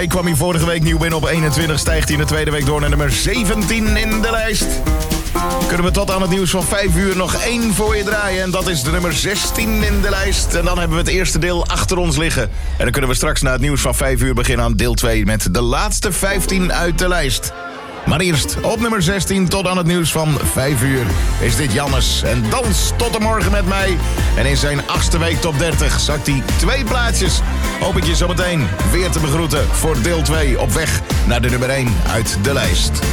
week kwam hij vorige week nieuw binnen op 21. Stijgt hij in de tweede week door naar nummer 17 in de lijst. Kunnen we tot aan het nieuws van 5 uur nog 1 voor je draaien. En dat is de nummer 16 in de lijst. En dan hebben we het eerste deel achter ons liggen. En dan kunnen we straks na het nieuws van 5 uur beginnen aan deel 2... met de laatste 15 uit de lijst. Maar eerst op nummer 16 tot aan het nieuws van 5 uur is dit Jannes. En dans tot de morgen met mij. En in zijn 8e week top 30 zakt hij 2 plaatsjes. Hoop ik je zometeen weer te begroeten voor deel 2 op weg naar de nummer 1 uit de lijst.